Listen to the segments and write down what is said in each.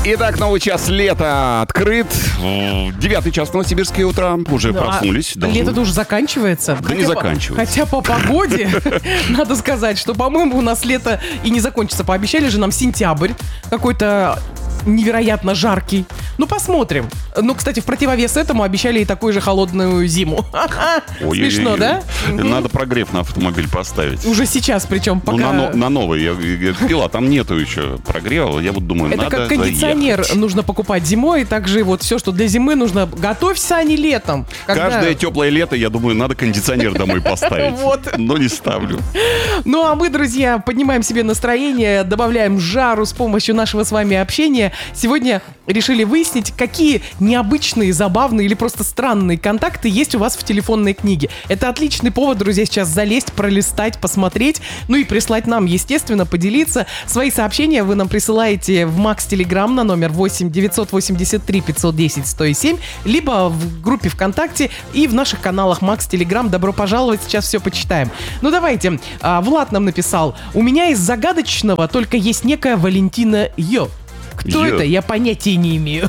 Итак, новый час лета открыт. 9-й час Новосибирское утро. Уже проснулись. Лето-то уже заканчивается. Да не заканчивается. Хотя по погоде, надо сказать, что, по-моему, у нас лето и не закончится. Пообещали же нам сентябрь какой-то невероятно жаркий. Ну, посмотрим. Ну, кстати, в противовес этому обещали и такую же холодную зиму. Смешно, да? Надо прогрев на автомобиль поставить. Уже сейчас, причем пока... На новый. Я пила, там нету еще прогрева. Я вот думаю, это надо как кондиционер заехать. Нужно покупать зимой. И также вот все, что для зимы нужно... Готовься, а не летом. Каждое теплое лето, я думаю, надо кондиционер домой поставить. Но не ставлю. Ну, а мы, друзья, поднимаем себе настроение, добавляем жару с помощью нашего с вами общения. Сегодня решили выяснить, какие необычные, забавные или просто странные контакты есть у вас в телефонной книге. Это отличный повод, друзья, сейчас залезть, пролистать, посмотреть, ну и прислать нам, естественно, поделиться. Свои сообщения вы нам присылаете в Макс Телеграм на номер 8 983 510 107, либо в группе ВКонтакте и в наших каналах Макс Телеграм. Добро пожаловать, сейчас все почитаем. Ну давайте, Влад нам написал: у меня из загадочного только есть некая Валентина Йо. Кто это? Я понятия не имею.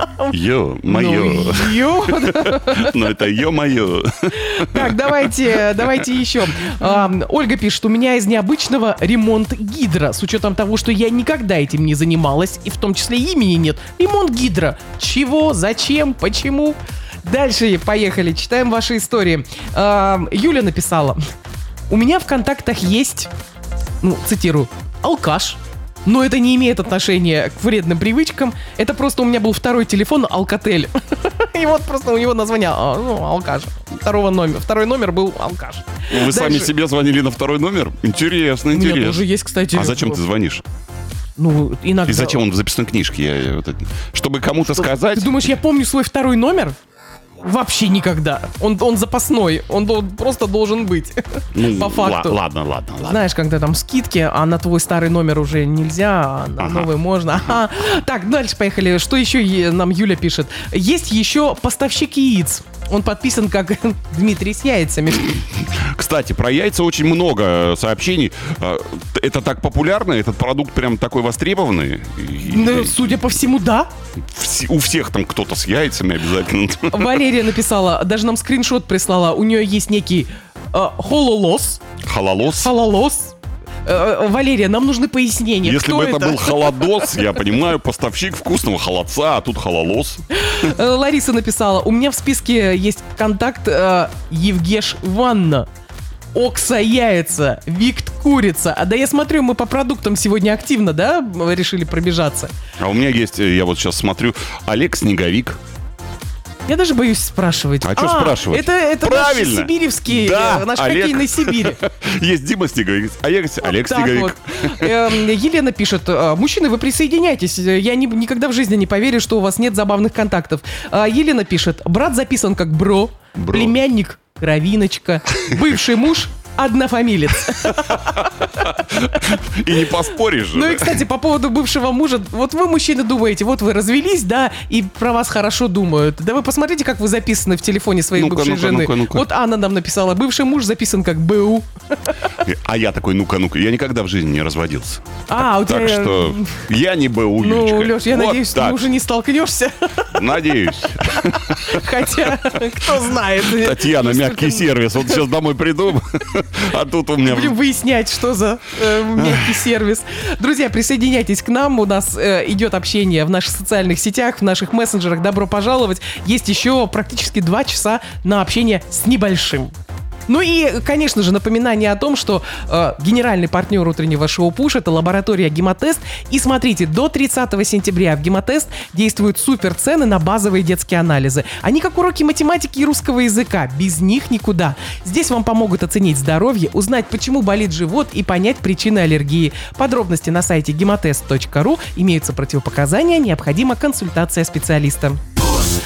Ё-моё. Ну, это ё-моё. Так, давайте еще. Ольга пишет: у меня из необычного ремонт гидро. С учетом того, что я никогда этим не занималась, и в том числе имени нет. Ремонт гидро. Чего? Зачем? Почему? Дальше поехали, читаем ваши истории. Юля написала: у меня в контактах есть, цитирую, алкаш. Но это не имеет отношения к вредным привычкам. Это просто у меня был второй телефон Алкатель. И вот просто у него название алкаш. Второй номер был алкаш. Вы сами себе звонили на второй номер? Интересно. У меня тоже есть, кстати. А зачем ты звонишь? Ну, иногда. И зачем он в записной книжке? Чтобы кому-то сказать? Ты думаешь, я помню свой второй номер? Вообще никогда. Он запасной. Он просто должен быть. По факту. Ладно. Знаешь, когда там скидки, а на твой старый номер уже нельзя, а на новый можно. Так, дальше поехали. Что еще нам Юля пишет? Есть еще поставщик яиц. Он подписан как Дмитрий с яйцами. Кстати, про яйца очень много сообщений. Это так популярно? Этот продукт прям такой востребованный? Ну, судя по всему, да. У всех там кто-то с яйцами обязательно. Валерия написала, даже нам скриншот прислала. У нее есть некий хололос. Хололос. Валерия, нам нужны пояснения. Если бы это был холодос, я понимаю, поставщик вкусного холодца, а тут хололос. Лариса написала: у меня в списке есть контакт Евгеш Ванна, Окса яйца, Викт курица. Да я смотрю, мы по продуктам сегодня активно, да, решили пробежаться. А у меня есть, я вот сейчас смотрю, Олег Снеговик. Я даже боюсь спрашивать. А что спрашивать? Это наши сибиревские, наш хоккейный Сибирь. Есть Дима Снеговик, а есть Олег Снеговик. Елена пишет: мужчины, вы присоединяйтесь. Я никогда в жизни не поверю, что у вас нет забавных контактов. Елена пишет: брат записан как бро. Племянник кровиночка, бывший муж однофамилец. И не поспоришь же. Ну и, кстати, по поводу бывшего мужа. Вот вы, мужчины, думаете, вот вы развелись, да, и про вас хорошо думают. Да вы посмотрите, как вы записаны в телефоне своей бывшей жены. Вот Анна нам написала: бывший муж записан как БУ. А я такой, ну-ка. Я никогда в жизни не разводился. У тебя... Так что я не БУ, Юлечка. Ну, Леш, я надеюсь, ты уже не столкнешься. Надеюсь. Хотя, кто знает. Татьяна, мягкий сервис. Вот сейчас домой приду, а тут у меня... Будем выяснять, что за мягкий сервис. Друзья, присоединяйтесь к нам. У нас идет общение в наших социальных сетях, в наших мессенджерах. Добро пожаловать. Есть еще практически 2 часа на общение с небольшим. Ну и, конечно же, напоминание о том, что генеральный партнер утреннего шоу «Пуш» — это лаборатория «Гемотест». И смотрите, до 30 сентября в «Гемотест» действуют супер цены на базовые детские анализы. Они как уроки математики и русского языка. Без них никуда. Здесь вам помогут оценить здоровье, узнать, почему болит живот и понять причины аллергии. Подробности на сайте gematest.ru. Имеются противопоказания, необходима консультация специалиста.